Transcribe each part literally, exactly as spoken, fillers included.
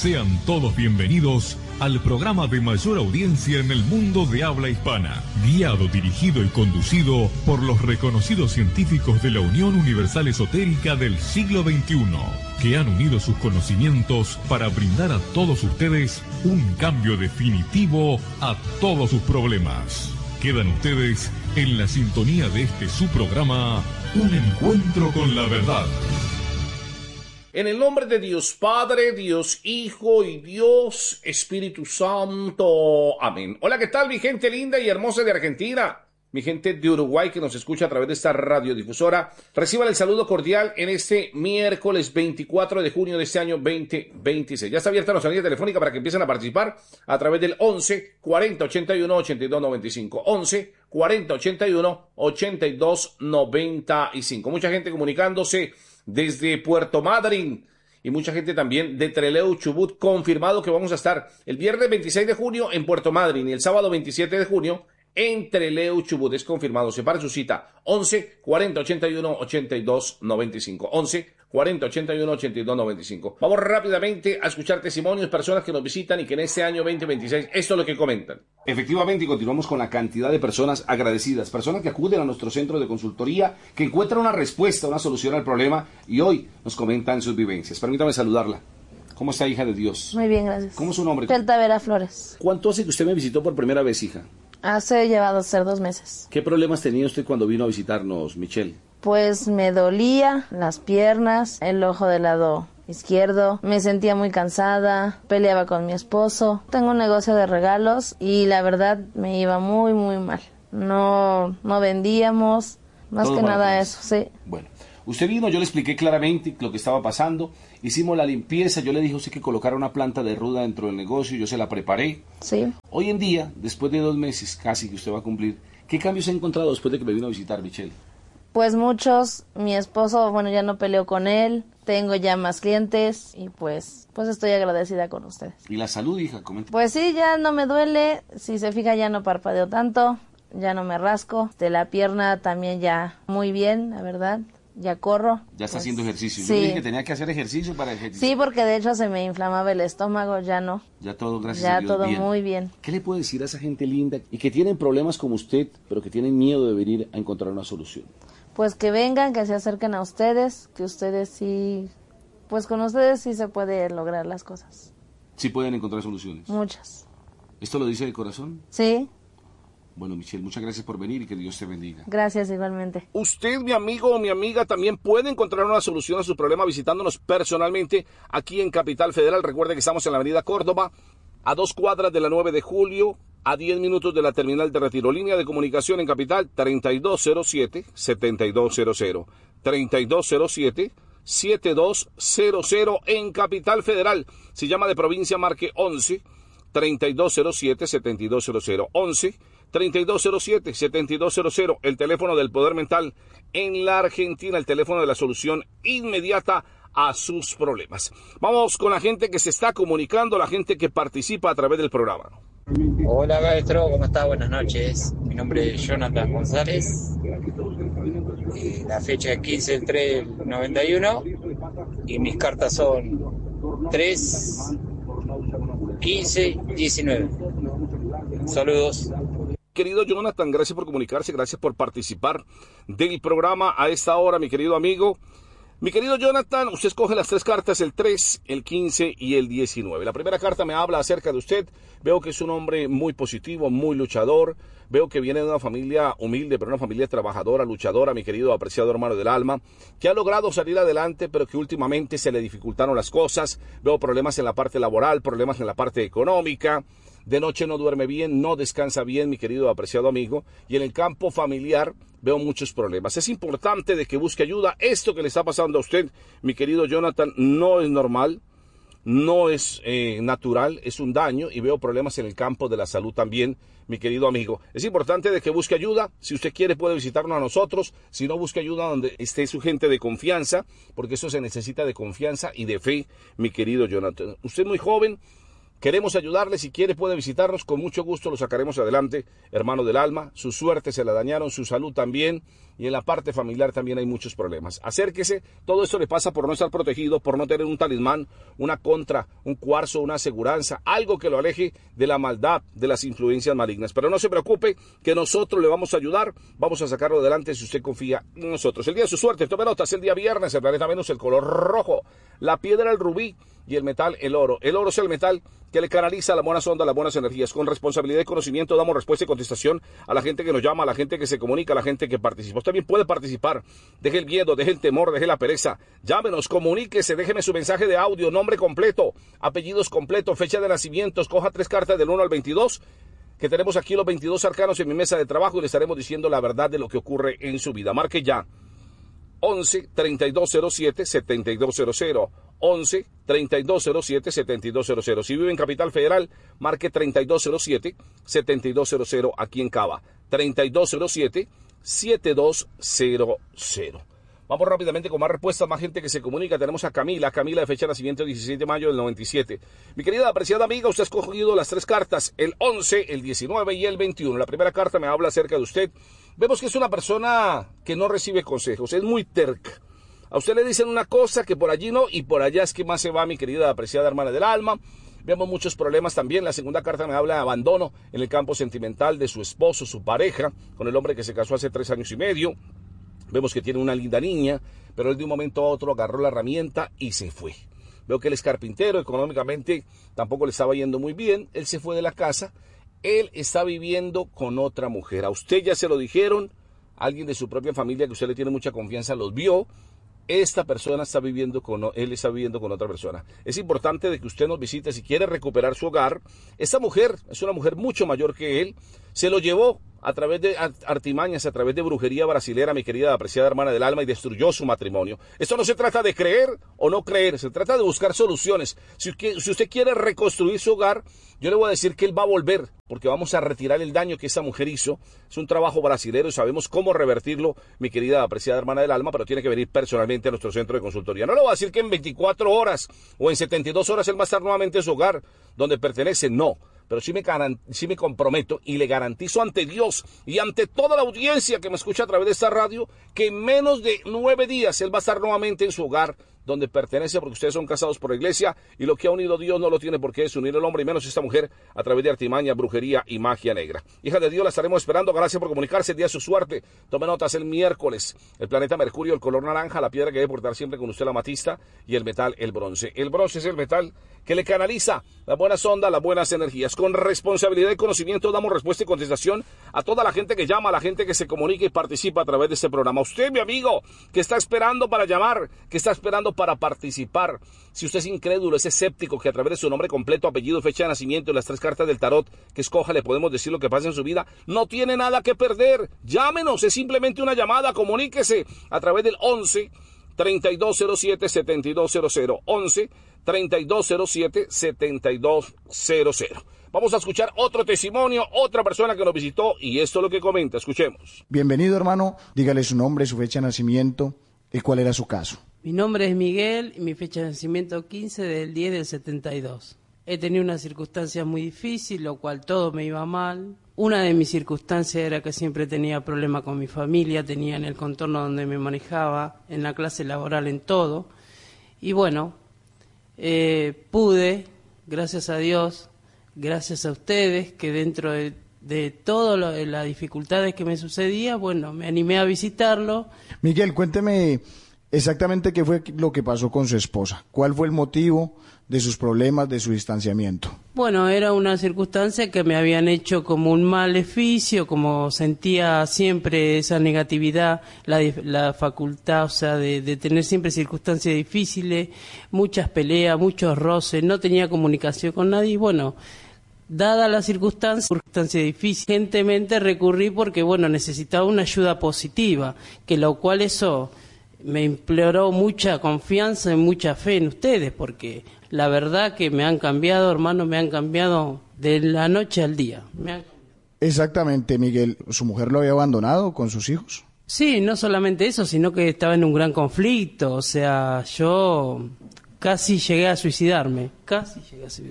Sean todos bienvenidos al programa de mayor audiencia en el mundo de habla hispana, guiado, dirigido y conducido por los reconocidos científicos de la Unión Universal Esotérica del siglo veintiuno, que han unido sus conocimientos para brindar a todos ustedes un cambio definitivo a todos sus problemas. Quedan ustedes en la sintonía de este su programa, Un Encuentro con la Verdad. En el nombre de Dios Padre, Dios Hijo y Dios Espíritu Santo. Amén. Hola, ¿qué tal mi gente linda y hermosa de Argentina? Mi gente de Uruguay que nos escucha a través de esta radiodifusora. Reciban el saludo cordial en este miércoles veinticuatro de junio de este año veinte veintiséis. Ya está abierta nuestra línea telefónica para que empiecen a participar a través del once, cuarenta, ochenta y uno, ochenta y dos, noventa y cinco. once, cuarenta, ochenta y uno, ochenta y dos, noventa y cinco. Mucha gente comunicándose desde Puerto Madryn y mucha gente también de Trelew, Chubut. Confirmado que vamos a estar el viernes veintiséis de junio en Puerto Madryn y el sábado veintisiete de junio en Trelew, Chubut. Es confirmado. Separe su cita. once, cuarenta, ochenta y uno, ochenta y dos, noventa y cinco. once, cuarenta, ochenta y uno, ochenta y dos, noventa y cinco. Vamos rápidamente a escuchar testimonios, personas que nos visitan y que en este año veinte veintiséis esto es lo que comentan. Efectivamente, y continuamos con la cantidad de personas agradecidas, personas que acuden a nuestro centro de consultoría, que encuentran una respuesta, una solución al problema y hoy nos comentan sus vivencias. Permítame saludarla. ¿Cómo está, hija de Dios? Muy bien, gracias. ¿Cómo es su nombre? Celta Vera Flores. ¿Cuánto hace que usted me visitó por primera vez, hija? Hace llevado a ser dos meses. ¿Qué problemas tenía usted cuando vino a visitarnos, Michelle? Pues me dolía las piernas, el ojo del lado izquierdo, me sentía muy cansada, peleaba con mi esposo. Tengo un negocio de regalos y la verdad me iba muy, muy mal. No, no vendíamos, más Todo que nada para eso, sí. Bueno, usted vino, yo le expliqué claramente lo que estaba pasando, hicimos la limpieza, yo le dije a usted que colocara una planta de ruda dentro del negocio, yo se la preparé. Sí. Hoy en día, después de dos meses casi que usted va a cumplir, ¿qué cambios ha encontrado después de que me vino a visitar, Michelle? Pues muchos, mi esposo, bueno, ya no peleo con él, tengo ya más clientes y pues, pues estoy agradecida con ustedes. ¿Y la salud, hija? Comenta. Pues sí, ya no me duele, si se fija ya no parpadeo tanto, ya no me rasco, de la pierna también ya muy bien, la verdad, ya corro. Ya está pues, haciendo ejercicio. Sí. Yo le dije que tenía que hacer ejercicio para ejercicio. Sí, porque de hecho se me inflamaba el estómago, ya no. Ya todo, gracias ya a Dios, todo bien. muy bien. ¿Qué le puede decir a esa gente linda y que tienen problemas como usted, pero que tienen miedo de venir a encontrar una solución? Pues que vengan, que se acerquen a ustedes, que ustedes sí, pues con ustedes sí se puede lograr las cosas. Sí pueden encontrar soluciones. Muchas. ¿Esto lo dice de corazón? Sí. Bueno, Michelle, muchas gracias por venir y que Dios te bendiga. Gracias igualmente. Usted, mi amigo o mi amiga, también puede encontrar una solución a su problema visitándonos personalmente aquí en Capital Federal. Recuerde que estamos en la avenida Córdoba, a dos cuadras de la nueve de julio, a diez minutos de la terminal de Retiro. Línea de comunicación en Capital, treinta y dos cero siete, setenta y dos cero cero. treinta y dos cero siete, setenta y dos cero cero en Capital Federal. Si llama de provincia, marque once, treinta y dos cero siete, setenta y dos cero cero. once, treinta y dos cero siete, setenta y dos cero cero. El teléfono del poder mental en la Argentina, el teléfono de la solución inmediata a sus problemas. Vamos con la gente que se está comunicando, la gente que participa a través del programa. Hola maestro, ¿cómo está? Buenas noches. Mi nombre es Jonathan González. Eh, la fecha es quince del tres del noventa y uno y mis cartas son tres, quince, diecinueve. Saludos. Querido Jonathan, gracias por comunicarse, gracias por participar del programa a esta hora, mi querido amigo. Mi querido Jonathan, usted escoge las tres cartas, el tres, el quince y el diecinueve. La primera carta me habla acerca de usted. Veo que es un hombre muy positivo, muy luchador. Veo que viene de una familia humilde, pero una familia trabajadora, luchadora, mi querido apreciado hermano del alma, que ha logrado salir adelante, pero que últimamente se le dificultaron las cosas. Veo problemas en la parte laboral, problemas en la parte económica. De noche no duerme bien, no descansa bien, mi querido apreciado amigo. Y en el campo familiar veo muchos problemas. Es importante de que busque ayuda. Esto que le está pasando a usted, mi querido Jonathan, no es normal, no es eh, natural, es un daño. Y veo problemas en el campo de la salud también, mi querido amigo. Es importante de que busque ayuda. Si usted quiere puede visitarnos a nosotros. Si no, busque ayuda donde esté su gente de confianza, porque eso se necesita de confianza y de fe, mi querido Jonathan. Usted es muy joven, Queremos ayudarle, si quiere puede visitarnos, con mucho gusto lo sacaremos adelante, hermano del alma. Su suerte se la dañaron, su salud también, y en la parte familiar también hay muchos problemas. Acérquese, todo esto le pasa por no estar protegido, por no tener un talismán, una contra, un cuarzo, una aseguranza, algo que lo aleje de la maldad, de las influencias malignas. Pero no se preocupe, que nosotros le vamos a ayudar, vamos a sacarlo adelante si usted confía en nosotros. El día de su suerte, tome notas, el día viernes, el planeta Venus, el color rojo, la piedra el rubí y el metal el oro. El oro es el metal que le canaliza la buena sonda, las buenas energías. Con responsabilidad y conocimiento damos respuesta y contestación a la gente que nos llama, a la gente que se comunica, a la gente que participa. Usted también puede participar. Deje el miedo, deje el temor, deje la pereza. Llámenos, comuníquese, déjeme su mensaje de audio, nombre completo, apellidos completos, fecha de nacimiento. Escoja tres cartas del uno al veintidós, que tenemos aquí los veintidós arcanos en mi mesa de trabajo y le estaremos diciendo la verdad de lo que ocurre en su vida. Marque ya. once, treinta y dos cero siete, setenta y dos cero cero. once, treinta y dos cero siete, setenta y dos cero cero. Si vive en Capital Federal, marque treinta y dos cero siete, setenta y dos cero cero aquí en Cava. treinta y dos cero siete, setenta y dos cero cero. Vamos rápidamente con más respuestas, más gente que se comunica. Tenemos a Camila, Camila de fecha de nacimiento diecisiete de mayo del noventa y siete. Mi querida apreciada amiga, usted ha escogido las tres cartas, el once, el diecinueve y el veintiuno. La primera carta me habla acerca de usted. Vemos que es una persona que no recibe consejos, es muy terca. A usted le dicen una cosa que por allí no, y por allá es que más se va, mi querida apreciada hermana del alma. Vemos muchos problemas también. La segunda carta me habla de abandono en el campo sentimental de su esposo, su pareja, con el hombre que se casó hace tres años y medio. Vemos que tiene una linda niña, pero él de un momento a otro agarró la herramienta y se fue. Veo que él es carpintero, económicamente tampoco le estaba yendo muy bien. Él se fue de la casa, él está viviendo con otra mujer. A usted ya se lo dijeron, alguien de su propia familia que usted le tiene mucha confianza los vio. Esta persona está viviendo con, él está viviendo con otra persona. Es importante de que usted nos visite si quiere recuperar su hogar. Esta mujer es una mujer mucho mayor que él. Se lo llevó a través de artimañas, a través de brujería brasilera, mi querida apreciada hermana del alma, y destruyó su matrimonio. Esto no se trata de creer o no creer, se trata de buscar soluciones. Si, si usted quiere reconstruir su hogar, yo le voy a decir que él va a volver, porque vamos a retirar el daño que esa mujer hizo. Es un trabajo brasilero y sabemos cómo revertirlo, mi querida apreciada hermana del alma, pero tiene que venir personalmente a nuestro centro de consultoría. No le voy a decir que en veinticuatro horas o en setenta y dos horas él va a estar nuevamente en su hogar, donde pertenece, no. Pero sí me, sí me comprometo y le garantizo ante Dios y ante toda la audiencia que me escucha a través de esta radio, que en menos de nueve días él va a estar nuevamente en su hogar, donde pertenece, porque ustedes son casados por la iglesia, y lo que ha unido Dios no lo tiene por qué desunir el hombre, y menos esta mujer, a través de artimaña, brujería y magia negra. Hija de Dios, la estaremos esperando. Gracias por comunicarse. El día de su suerte, tome notas, el miércoles, el planeta Mercurio, el color naranja, la piedra que debe portar siempre con usted, la amatista, y el metal, el bronce. El bronce es el metal que le canaliza las buenas ondas, las buenas energías. Con responsabilidad y conocimiento damos respuesta y contestación a toda la gente que llama, a la gente que se comunica y participa a través de este programa. Usted, mi amigo, que está esperando para llamar, que está esperando para participar. Si usted es incrédulo, es escéptico, que a través de su nombre completo, apellido, fecha de nacimiento y las tres cartas del tarot que escoja le podemos decir lo que pasa en su vida, no tiene nada que perder. Llámenos, es simplemente una llamada, comuníquese a través del once, treinta y dos cero siete, setenta y dos cero cero. once, treinta y dos cero siete, setenta y dos cero cero. Vamos a escuchar otro testimonio, otra persona que nos visitó, y esto es lo que comenta. Escuchemos. Bienvenido, hermano. Dígale su nombre, su fecha de nacimiento y cuál era su caso. Mi nombre es Miguel y mi fecha de nacimiento quince del diez del setenta y dos. He tenido una circunstancia muy difícil, lo cual todo me iba mal. Una de mis circunstancias era que siempre tenía problemas con mi familia, tenía en el contorno donde me manejaba, en la clase laboral, en todo. Y bueno, eh, pude, gracias a Dios, gracias a ustedes, que dentro de, de todas las dificultades que me sucedía, bueno, me animé a visitarlo. Miguel, cuénteme exactamente qué fue lo que pasó con su esposa. ¿Cuál fue el motivo de sus problemas, de su distanciamiento? Bueno, era una circunstancia que me habían hecho como un maleficio, como sentía siempre esa negatividad, la, la facultad, o sea, de, de tener siempre circunstancias difíciles, muchas peleas, muchos roces, no tenía comunicación con nadie, y bueno, dada la circunstancia, circunstancia difícil, urgentemente recurrí porque, bueno, necesitaba una ayuda positiva, que lo cual eso me imploró mucha confianza y mucha fe en ustedes, porque la verdad que me han cambiado, hermano, me han cambiado de la noche al día. Me han... Exactamente, Miguel. ¿Su mujer lo había abandonado con sus hijos? Sí, no solamente eso, sino que estaba en un gran conflicto. O sea, yo casi llegué a suicidarme, casi llegué a suicidarme.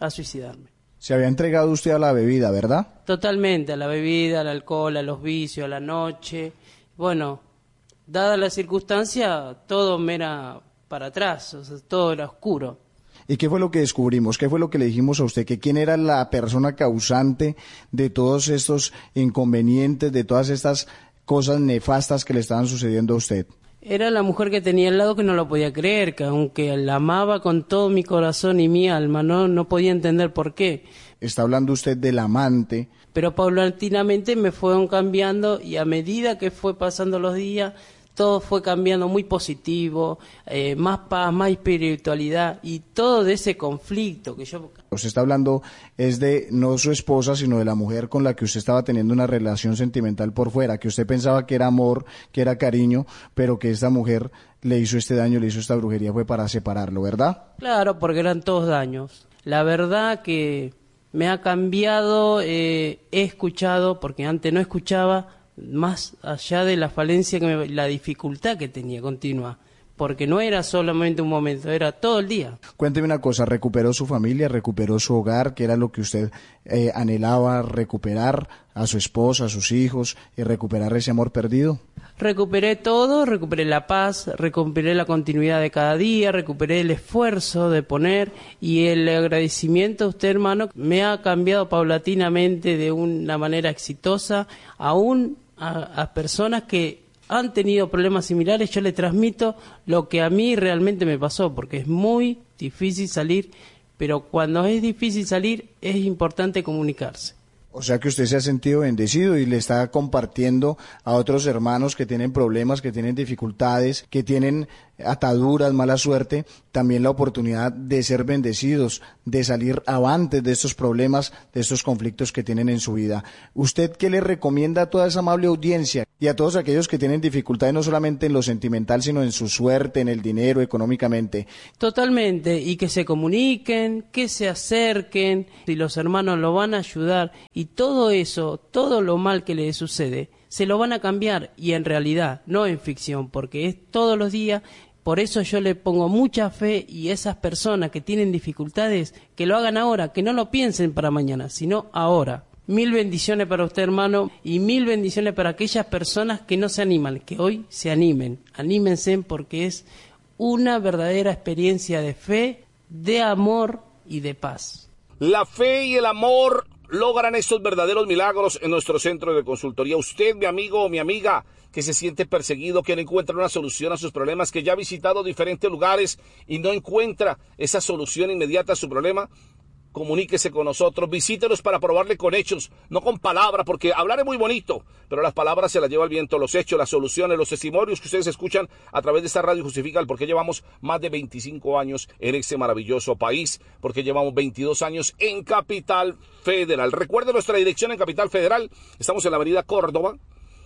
a suicidarme. Se había entregado usted a la bebida, ¿verdad? Totalmente, a la bebida, al alcohol, a los vicios, a la noche. Bueno, dada la circunstancia, todo me era para atrás, o sea, todo era oscuro. ¿Y qué fue lo que descubrimos? ¿Qué fue lo que le dijimos a usted? ¿Que quién era la persona causante de todos estos inconvenientes, de todas estas cosas nefastas que le estaban sucediendo a usted? Era la mujer que tenía al lado que no lo podía creer, que aunque la amaba con todo mi corazón y mi alma, no, no podía entender por qué. Está hablando usted del amante. Pero paulatinamente me fueron cambiando y a medida que fue pasando los días, todo fue cambiando muy positivo, eh, más paz, más espiritualidad y todo de ese conflicto que yo... Usted está hablando es de no su esposa, sino de la mujer con la que usted estaba teniendo una relación sentimental por fuera, que usted pensaba que era amor, que era cariño, pero que esta mujer le hizo este daño, le hizo esta brujería, fue para separarlo, ¿verdad? Claro, porque eran todos daños. La verdad que me ha cambiado, eh, he escuchado, porque antes no escuchaba, más allá de la falencia, que me, la dificultad que tenía continua, porque no era solamente un momento, era todo el día. Cuénteme una cosa, ¿recuperó su familia, recuperó su hogar, que era lo que usted eh, anhelaba recuperar, a su esposa, a sus hijos, y recuperar ese amor perdido? Recuperé todo, recuperé la paz, recuperé la continuidad de cada día, recuperé el esfuerzo de poner y el agradecimiento a usted, hermano, me ha cambiado paulatinamente de una manera exitosa, aún a, a personas que han tenido problemas similares. Yo le transmito lo que a mí realmente me pasó, porque es muy difícil salir, pero cuando es difícil salir es importante comunicarse. O sea que usted se ha sentido bendecido y le está compartiendo a otros hermanos que tienen problemas, que tienen dificultades, que tienen ataduras, mala suerte, también la oportunidad de ser bendecidos, de salir avantes de estos problemas, de estos conflictos que tienen en su vida. ¿Usted qué le recomienda a toda esa amable audiencia y a todos aquellos que tienen dificultades no solamente en lo sentimental, sino en su suerte, en el dinero, económicamente? Totalmente, y que se comuniquen, que se acerquen, y los hermanos lo van a ayudar, y todo eso, todo lo mal que les sucede, se lo van a cambiar, y en realidad, no en ficción, porque es todos los días. Por eso yo le pongo mucha fe, y esas personas que tienen dificultades, que lo hagan ahora, que no lo piensen para mañana, sino ahora. Mil bendiciones para usted, hermano, y mil bendiciones para aquellas personas que no se animan, que hoy se animen. Anímense, porque es una verdadera experiencia de fe, de amor y de paz. La fe y el amor logran estos verdaderos milagros en nuestro centro de consultoría. Usted, mi amigo o mi amiga, que se siente perseguido, que no encuentra una solución a sus problemas, que ya ha visitado diferentes lugares y no encuentra esa solución inmediata a su problema, comuníquese con nosotros, visítenos para probarle con hechos, no con palabras, porque hablar es muy bonito, pero las palabras se las lleva el viento, los hechos, las soluciones, los testimonios que ustedes escuchan a través de esta radio justifican porque llevamos más de veinticinco años en este maravilloso país, porque llevamos veintidós años en Capital Federal. Recuerde nuestra dirección en Capital Federal, estamos en la avenida Córdoba,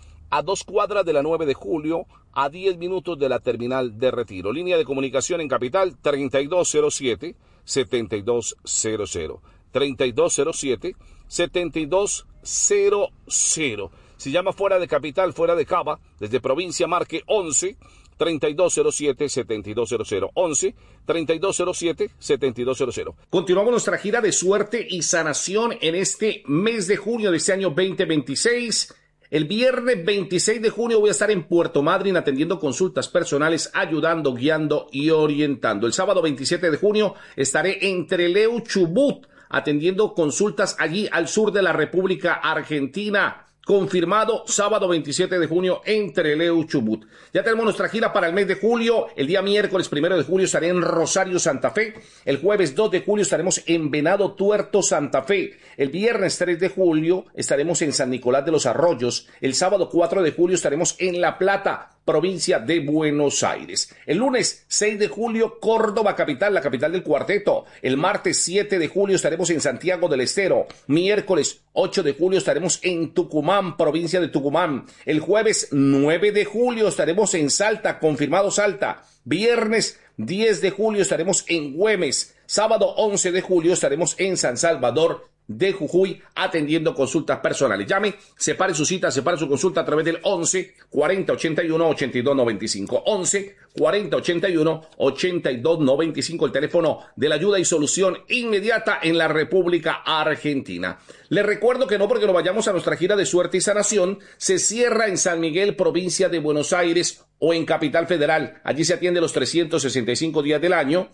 a dos cuadras de la nueve de julio, a diez minutos de la terminal de Retiro. Línea de comunicación en Capital treinta y dos cero siete, setenta y dos cero cero. treinta y dos cero siete, setenta y dos cero cero. Si llama fuera de Capital, fuera de Cava, desde provincia, marque once, treinta y dos cero siete, setenta y dos cero cero. once, treinta y dos cero siete, setenta y dos cero cero. Continuamos nuestra gira de suerte y sanación en este mes de junio de este año veinte veintiséis. El viernes veintiséis de junio voy a estar en Puerto Madryn atendiendo consultas personales, ayudando, guiando y orientando. El sábado veintisiete de junio estaré en Trelew, Chubut, atendiendo consultas allí al sur de la República Argentina. Confirmado, sábado veintisiete de junio en Trelew, Chubut. Ya tenemos nuestra gira para el mes de julio. El día miércoles primero de julio estaré en Rosario, Santa Fe. El jueves dos de julio estaremos en Venado Tuerto, Santa Fe. El viernes tres de julio estaremos en San Nicolás de los Arroyos. El sábado cuatro de julio estaremos en La Plata, provincia de Buenos Aires. El lunes seis de julio, Córdoba capital, la capital del cuarteto. El martes siete de julio estaremos en Santiago del Estero. Miércoles ocho de julio estaremos en Tucumán, provincia de Tucumán. El jueves nueve de julio estaremos en Salta, confirmado Salta. Viernes diez de julio estaremos en Güemes. Sábado once de julio estaremos en San Salvador, de Jujuy, atendiendo consultas personales. Llame, separe su cita, separe su consulta a través del once cuarenta ochenta y uno ochenta y dos noventa y cinco. once cuarenta ochenta y uno ochenta y dos noventa y cinco, el teléfono de la ayuda y solución inmediata en la República Argentina. Les recuerdo que no porque nos vayamos a nuestra gira de suerte y sanación, se cierra en San Miguel, provincia de Buenos Aires, o en Capital Federal. Allí se atiende los trescientos sesenta y cinco días del año,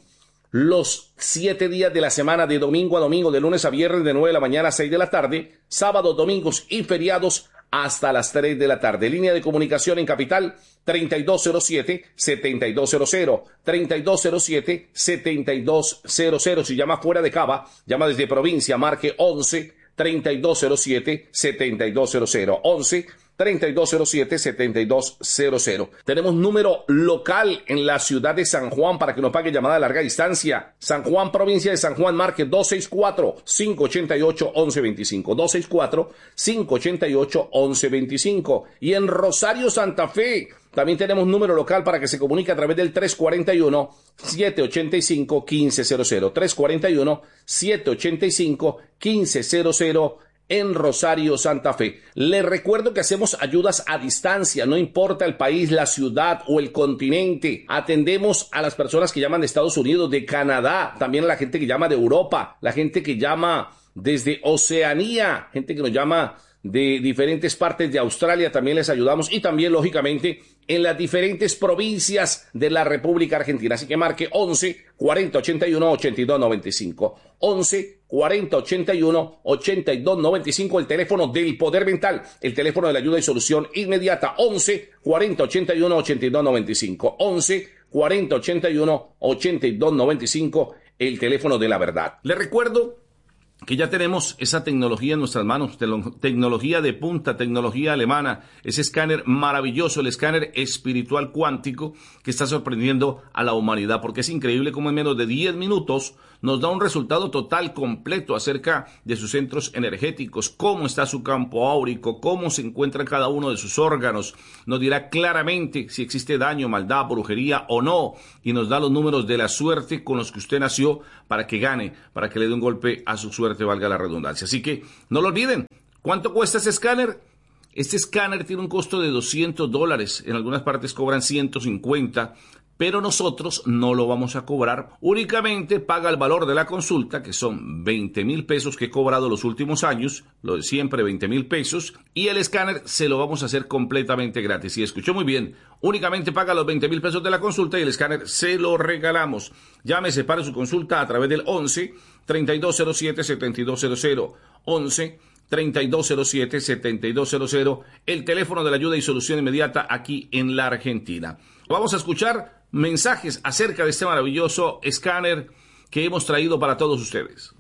los siete días de la semana, de domingo a domingo, de lunes a viernes, de nueve de la mañana a seis de la tarde, sábados, domingos y feriados hasta las tres de la tarde. Línea de comunicación en Capital, treinta y dos cero siete, setenta y dos cero cero, treinta y dos cero siete, setenta y dos cero cero. Si llama fuera de Cava, llama desde provincia, marque once treinta y dos cero siete, setenta y dos cero cero, once treinta y dos cero siete, setenta y dos cero cero. Tenemos número local en la ciudad de San Juan para que nos pague llamada a larga distancia. San Juan, provincia de San Juan, marque dos seis cuatro, cinco ocho ocho, once veinticinco, dos seis cuatro, cinco ocho ocho, once veinticinco. Y en Rosario, Santa Fe, también tenemos número local para que se comunique a través del tres cuatro uno, siete ocho cinco, uno cinco cero cero, tres cuatro uno, siete ocho cinco, uno cinco cero cero. En Rosario, Santa Fe. Les recuerdo que hacemos ayudas a distancia, no importa el país, la ciudad o el continente. Atendemos a las personas que llaman de Estados Unidos, de Canadá, también a la gente que llama de Europa, la gente que llama desde Oceanía, gente que nos llama de diferentes partes de Australia, también les ayudamos, y también, lógicamente, en las diferentes provincias de la República Argentina. Así que marque once cuarenta ochenta y uno ochenta y dos noventa y cinco. once cuarenta ochenta y uno ochenta y dos noventa y cinco, el teléfono del Poder Mental, el teléfono de la ayuda y solución inmediata, once cuarenta ochenta y uno ochenta y dos noventa y cinco. once cuarenta ochenta y uno ochenta y dos noventa y cinco, el teléfono de la verdad. Les recuerdo que ya tenemos esa tecnología en nuestras manos, tecnología de punta, tecnología alemana, ese escáner maravilloso, el escáner espiritual cuántico que está sorprendiendo a la humanidad, porque es increíble cómo en menos de diez minutos nos da un resultado total, completo acerca de sus centros energéticos, cómo está su campo áurico, cómo se encuentra cada uno de sus órganos, nos dirá claramente si existe daño, maldad, brujería o no, y nos da los números de la suerte con los que usted nació para que gane, para que le dé un golpe a su suerte, valga la redundancia. Así que no lo olviden. ¿Cuánto cuesta ese escáner? Este escáner tiene un costo de doscientos dólares, en algunas partes cobran ciento cincuenta, pero nosotros no lo vamos a cobrar, únicamente paga el valor de la consulta, que son veinte mil pesos que he cobrado los últimos años, lo de siempre, veinte mil pesos, y el escáner se lo vamos a hacer completamente gratis. Y escuchó muy bien, únicamente paga los veinte mil pesos de la consulta y el escáner se lo regalamos. Llame, separe su consulta a través del once treinta y dos cero siete, setenta y dos cero cero, once treinta y dos cero siete, setenta y dos cero cero, el teléfono de la ayuda y solución inmediata aquí en la Argentina. Vamos a escuchar mensajes acerca de este maravilloso escáner que hemos traído para todos ustedes.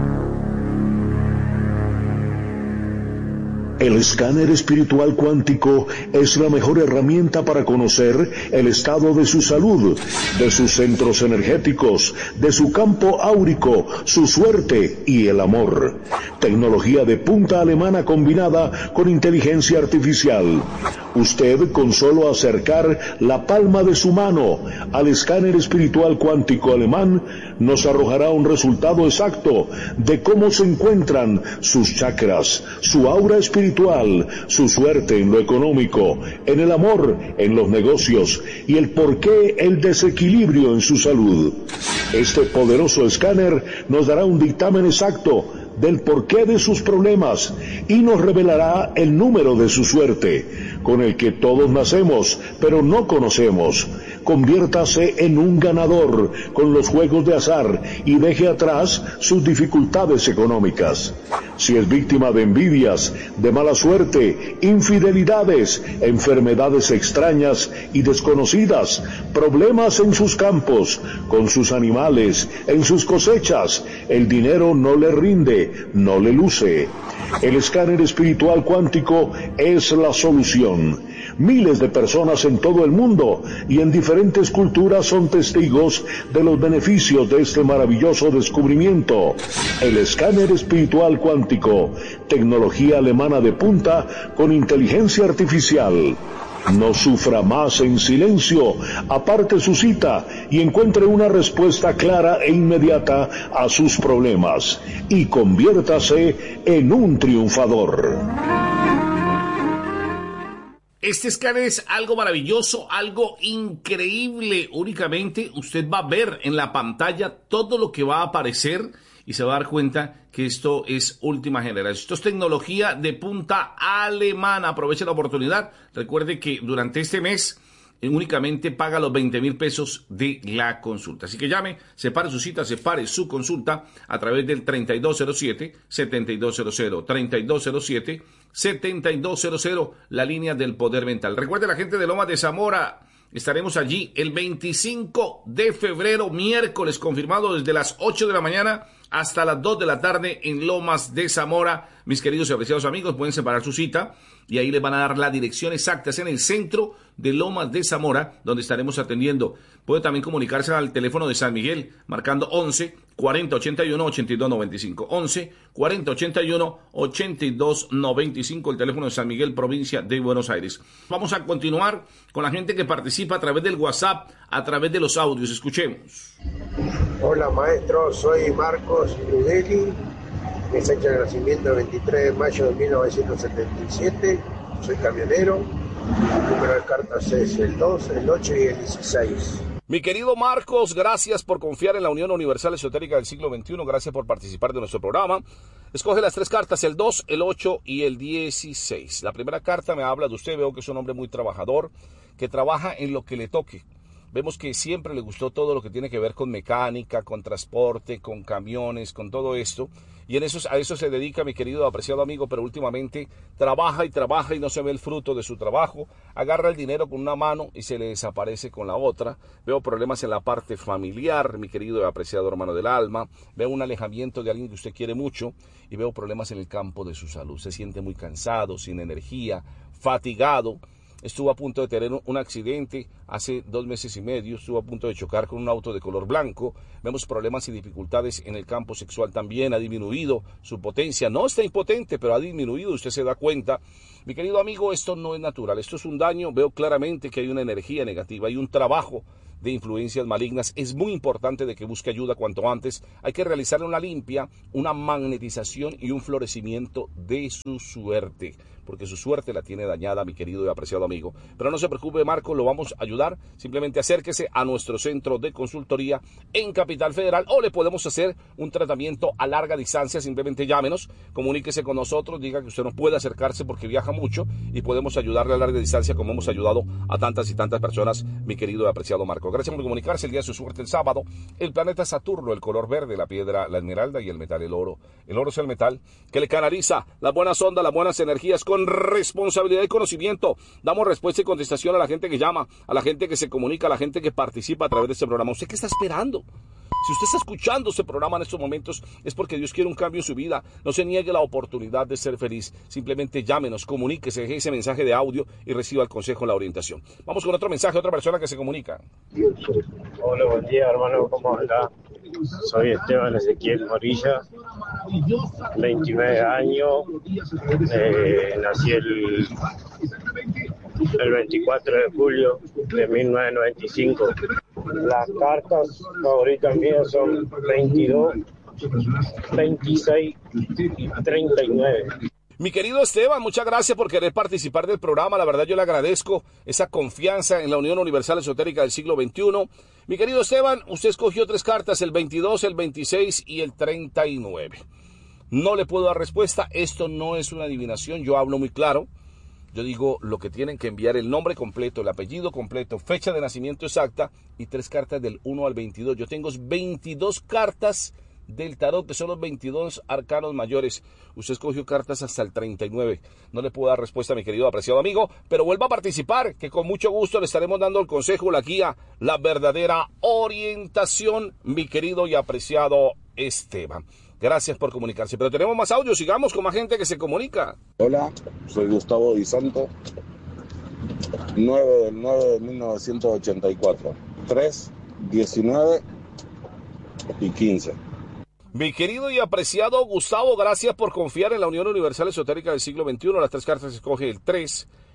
El escáner espiritual cuántico es la mejor herramienta para conocer el estado de su salud, de sus centros energéticos, de su campo áurico, su suerte y el amor. Tecnología de punta alemana combinada con inteligencia artificial. Usted, con solo acercar la palma de su mano al escáner espiritual cuántico alemán, nos arrojará un resultado exacto de cómo se encuentran sus chakras, su aura espiritual, su suerte en lo económico, en el amor, en los negocios y el porqué el desequilibrio en su salud. Este poderoso escáner nos dará un dictamen exacto del porqué de sus problemas y nos revelará el número de su suerte, con el que todos nacemos, pero no conocemos. Conviértase en un ganador con los juegos de azar y deje atrás sus dificultades económicas. Si es víctima de envidias, de mala suerte, infidelidades, enfermedades extrañas y desconocidas, problemas en sus campos, con sus animales, en sus cosechas, el dinero no le rinde, no le luce. El escáner espiritual cuántico es la solución. Miles de personas en todo el mundo y en diferentes culturas son testigos de los beneficios de este maravilloso descubrimiento. El escáner espiritual cuántico, tecnología alemana de punta con inteligencia artificial. No sufra más en silencio, aparte su cita y encuentre una respuesta clara e inmediata a sus problemas y conviértase en un triunfador. Este escáner es algo maravilloso, algo increíble. Únicamente usted va a ver en la pantalla todo lo que va a aparecer y se va a dar cuenta que esto es última generación. Esto es tecnología de punta alemana. Aproveche la oportunidad. Recuerde que durante este mes únicamente paga los veinte mil pesos de la consulta. Así que llame, separe su cita, separe su consulta a través del treinta y dos cero siete, setenta y dos cero cero, treinta y dos cero siete, setenta y dos cero cero, la línea del poder mental. Recuerde, la gente de Lomas de Zamora, estaremos allí el veinticinco de febrero, miércoles, confirmado desde las ocho de la mañana hasta las dos de la tarde en Lomas de Zamora. Mis queridos y apreciados amigos, pueden separar su cita y ahí les van a dar la dirección exacta. Es en el centro de Lomas de Zamora, donde estaremos atendiendo. Puede también comunicarse al teléfono de San Miguel, marcando once, cuarenta, ochenta y uno, ochenta y dos noventa y cinco. once, cuarenta, ochenta y uno, ochenta y dos noventa y cinco, el teléfono de San Miguel, provincia de Buenos Aires. Vamos a continuar con la gente que participa a través del WhatsApp, a través de los audios. Escuchemos. Hola maestro, soy Marcos Rudeli, mi fecha de nacimiento veintitrés de mayo de mil novecientos setenta y siete, soy camionero, el número de cartas es el dos, el ocho y el dieciséis. Mi querido Marcos, gracias por confiar en la Unión Universal Esotérica del siglo veintiuno, gracias por participar de nuestro programa. Escoge las tres cartas, el dos, el ocho y el dieciséis. La primera carta me habla de usted, veo que es un hombre muy trabajador, que trabaja en lo que le toque. Vemos que siempre le gustó todo lo que tiene que ver con mecánica, con transporte, con camiones, con todo esto. Y en eso, a eso se dedica, mi querido apreciado amigo, pero últimamente trabaja y trabaja y no se ve el fruto de su trabajo. Agarra el dinero con una mano y se le desaparece con la otra. Veo problemas en la parte familiar, mi querido y apreciado hermano del alma. Veo un alejamiento de alguien que usted quiere mucho y veo problemas en el campo de su salud. Se siente muy cansado, sin energía, fatigado. Estuvo a punto de tener un accidente hace dos meses y medio, estuvo a punto de chocar con un auto de color blanco. Vemos problemas y dificultades en el campo sexual también, ha disminuido su potencia. No está impotente, pero ha disminuido, usted se da cuenta. Mi querido amigo, esto no es natural, esto es un daño. Veo claramente que hay una energía negativa, hay un trabajo de influencias malignas. Es muy importante de que busque ayuda cuanto antes. Hay que realizarle una limpia, una magnetización y un florecimiento de su suerte, porque su suerte la tiene dañada, mi querido y apreciado amigo. Pero no se preocupe, Marco, lo vamos a ayudar. Simplemente acérquese a nuestro centro de consultoría en Capital Federal, o le podemos hacer un tratamiento a larga distancia. Simplemente llámenos, comuníquese con nosotros, diga que usted no puede acercarse porque viaja mucho y podemos ayudarle a larga distancia como hemos ayudado a tantas y tantas personas, mi querido y apreciado Marco. Gracias por comunicarse. El día de su suerte, el sábado, el planeta Saturno, el color verde, la piedra, la esmeralda y el metal, el oro. El oro es el metal que le canaliza las buenas ondas, las buenas energías con responsabilidad y conocimiento. Damos respuesta y contestación a la gente que llama, a la gente que se comunica, a la gente que participa a través de este programa. ¿Usted qué está esperando? Si usted está escuchando este programa en estos momentos, es porque Dios quiere un cambio en su vida. No se niegue la oportunidad de ser feliz. Simplemente llámenos, comuníquese, deje ese mensaje de audio y reciba el consejo, la orientación. Vamos con otro mensaje, otra persona que se comunica. Hola, buen día, hermano, ¿cómo anda? Soy Esteban Ezequiel Morilla, veintinueve años, eh, nací el, el veinticuatro de julio de mil novecientos noventa y cinco. Las cartas favoritas mías son veintidós, veintiséis y treinta y nueve. Mi querido Esteban, muchas gracias por querer participar del programa. La verdad yo le agradezco esa confianza en la Unión Universal Esotérica del siglo veintiuno. Mi querido Esteban, usted escogió tres cartas, el veintidós, el veintiséis y el treinta y nueve. No le puedo dar respuesta, esto no es una adivinación, yo hablo muy claro. Yo digo lo que tienen que enviar: el nombre completo, el apellido completo, fecha de nacimiento exacta y tres cartas del uno al veintidós. Yo tengo veintidós cartas del tarot, que son los veintidós arcanos mayores. Usted escogió cartas hasta el treinta y nueve. No le puedo dar respuesta, mi querido apreciado amigo, pero vuelva a participar, que con mucho gusto le estaremos dando el consejo, la guía, la verdadera orientación, mi querido y apreciado Esteban. Gracias por comunicarse, pero tenemos más audio, sigamos con más gente que se comunica. Hola, soy Gustavo Di Santo, nueve del nueve de mil novecientos ochenta y cuatro, tres, diecinueve y quince. Mi querido y apreciado Gustavo, gracias por confiar en la Unión Universal Esotérica del siglo veintiuno. Las tres cartas escoge el tres,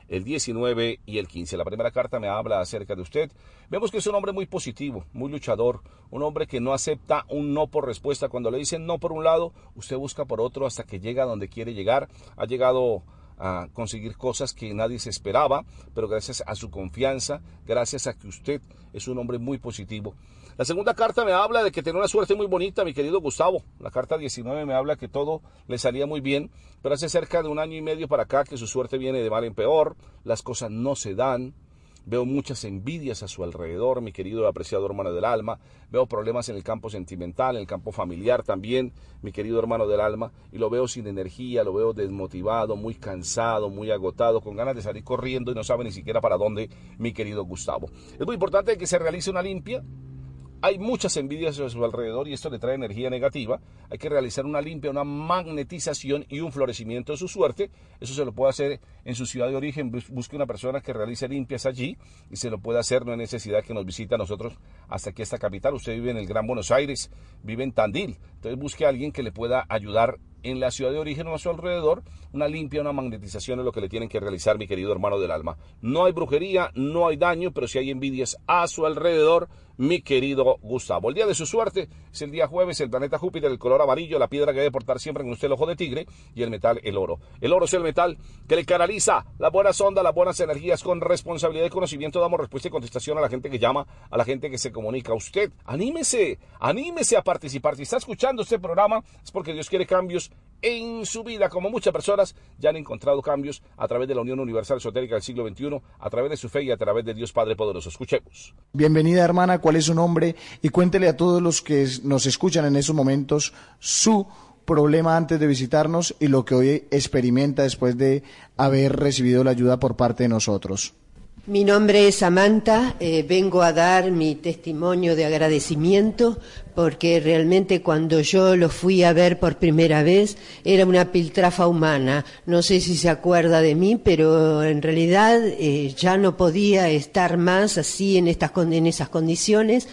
el diecinueve y el quince. La primera carta me habla acerca de usted. Vemos que es un hombre muy positivo, muy luchador, un hombre que no acepta un no por respuesta. Cuando le dicen no por un lado, usted busca por otro hasta que llega a donde quiere llegar. Ha llegado a conseguir cosas que nadie se esperaba, pero gracias a su confianza, gracias a que usted es un hombre muy positivo. La segunda carta me habla de que tiene una suerte muy bonita, mi querido Gustavo. La carta diecinueve me habla que todo le salía muy bien, pero hace cerca de un año y medio para acá que su suerte viene de mal en peor, las cosas no se dan. Veo muchas envidias a su alrededor, mi querido y apreciado hermano del alma. Veo problemas en el campo sentimental, en el campo familiar también, mi querido hermano del alma. Y lo veo sin energía, lo veo desmotivado, muy cansado, muy agotado, con ganas de salir corriendo y no sabe ni siquiera para dónde, mi querido Gustavo. Es muy importante que se realice una limpia. Hay muchas envidias a su alrededor y esto le trae energía negativa. Hay que realizar una limpia, una magnetización y un florecimiento de su suerte. Eso se lo puede hacer en su ciudad de origen. Busque una persona que realice limpias allí y se lo puede hacer. No hay necesidad que nos visite a nosotros hasta aquí, esta capital. Usted vive en el Gran Buenos Aires, vive en Tandil. Entonces busque a alguien que le pueda ayudar en la ciudad de origen o a su alrededor. Una limpia, una magnetización es lo que le tienen que realizar, mi querido hermano del alma. No hay brujería, no hay daño, pero sí hay envidias a su alrededor, mi querido Gustavo. El día de su suerte es el día jueves, el planeta Júpiter, el color amarillo, la piedra que debe portar siempre con usted el ojo de tigre y el metal, el oro. El oro es el metal que le canaliza las buenas ondas, las buenas energías. Con responsabilidad y conocimiento damos respuesta y contestación a la gente que llama, a la gente que se comunica. Usted, anímese, anímese a participar. Si está escuchando este programa es porque Dios quiere cambios en su vida, como muchas personas ya han encontrado cambios a través de la Unión Universal Esotérica del siglo veintiuno, a través de su fe y a través de Dios Padre Poderoso. Escuchemos. Bienvenida, hermana, ¿cuál es su nombre? Y cuéntele a todos los que nos escuchan en esos momentos su problema antes de visitarnos y lo que hoy experimenta después de haber recibido la ayuda por parte de nosotros. Mi nombre es Samantha, eh, vengo a dar mi testimonio de agradecimiento porque realmente cuando yo lo fui a ver por primera vez era una piltrafa humana. No sé si se acuerda de mí, pero en realidad eh, ya no podía estar más así en estas en esas condiciones.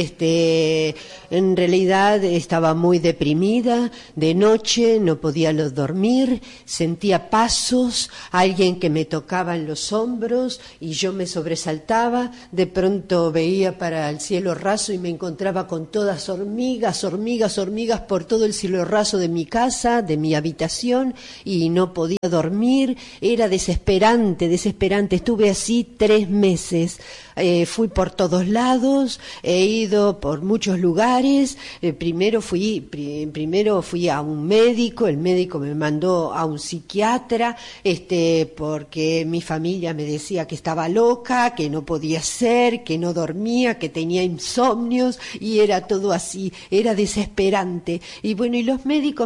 Este, en realidad estaba muy deprimida, de noche no podía dormir, sentía pasos, alguien que me tocaba en los hombros y yo me sobresaltaba. De pronto veía para el cielo raso y me encontraba con todas hormigas, hormigas, hormigas por todo el cielo raso de mi casa, de mi habitación, y no podía dormir. Era desesperante, desesperante. Estuve así tres meses. Eh, fui por todos lados, he ido por muchos lugares. Eh, primero fui, pri, primero fui a un médico, el médico me mandó a un psiquiatra, este, porque mi familia me decía que estaba loca, que no podía ser, que no dormía, que tenía insomnios, y era todo así, era desesperante. Y bueno, y los médicos